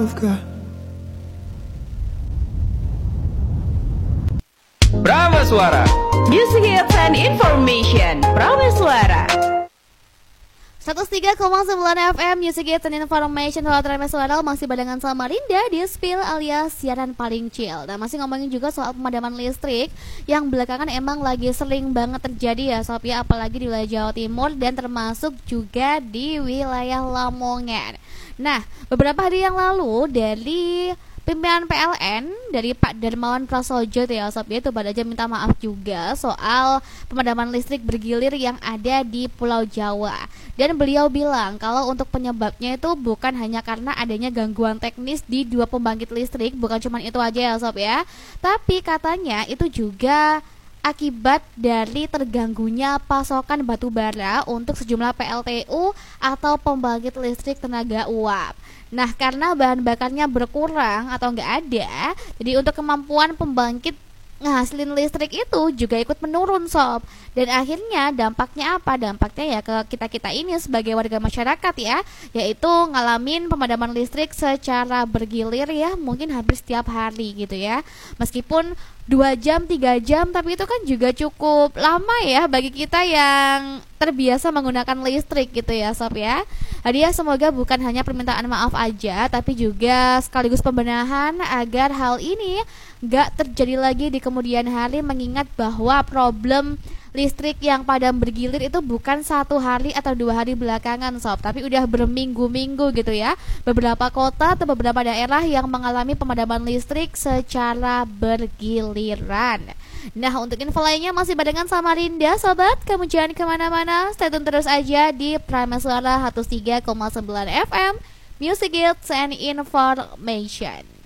Prameswara Music Hits and Information. Prameswara 103,9 FM Music Hits and Information. Soal Prameswara masih barengan sama Rinda di Spill alias siaran paling chill. Nah, masih ngomongin juga soal pemadaman listrik yang belakangan emang lagi sering banget terjadi ya Sob ya, apalagi di wilayah Jawa Timur dan termasuk juga di wilayah Lamongan. Nah, beberapa hari yang lalu dari pimpinan PLN dari Pak Darmawan Prasojo ya Sob ya, itu pada aja minta maaf juga soal pemadaman listrik bergilir yang ada di Pulau Jawa. Dan beliau bilang kalau untuk penyebabnya itu bukan hanya karena adanya gangguan teknis di dua pembangkit listrik, bukan cuma itu aja ya Sob ya, tapi katanya itu juga akibat dari terganggunya pasokan batu bara untuk sejumlah PLTU atau pembangkit listrik tenaga uap. Nah, karena bahan bakarnya berkurang atau nggak ada, jadi untuk kemampuan pembangkit ngasilin listrik itu juga ikut menurun Sob. Dan akhirnya dampaknya apa? Dampaknya ya ke kita-kita ini sebagai warga masyarakat ya, yaitu ngalamin pemadaman listrik secara bergilir ya, mungkin hampir setiap hari gitu ya. Meskipun 2 jam, 3 jam, tapi itu kan juga cukup lama ya bagi kita yang terbiasa menggunakan listrik gitu ya Sob ya. Hadiah semoga bukan hanya permintaan maaf aja, tapi juga sekaligus pembenahan agar hal ini gak terjadi lagi di kemudian hari, mengingat bahwa problem listrik yang padam bergilir itu bukan 1 hari atau 2 hari belakangan Sob, tapi udah berminggu-minggu gitu ya. Beberapa kota atau beberapa daerah yang mengalami pemadaman listrik secara bergiliran. Nah, untuk info lainnya masih barengan sama Rinda Sobat, kamu jangan kemana-mana, stay tune terus aja di Prameswara 103,9 FM Music Hits and Information.